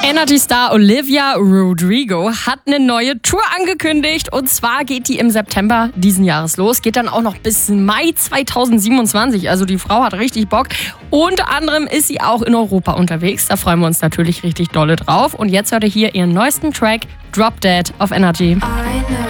Energy-Star Olivia Rodrigo hat eine neue Tour angekündigt. Und zwar geht die im September diesen Jahres los. Geht dann auch noch bis Mai 2027. Also die Frau hat richtig Bock. Unter anderem ist sie auch in Europa unterwegs. Da freuen wir uns natürlich richtig dolle drauf. Und jetzt hört ihr hier ihren neuesten Track Drop Dead auf Energy.